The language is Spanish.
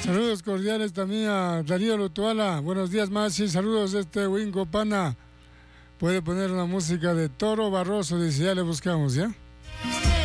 Saludos cordiales también a Darío Lutuala. Buenos días, Masi. Saludos Winco Pana. Puede poner una música de Toro Barroso, dice, ya le buscamos, ¿ya?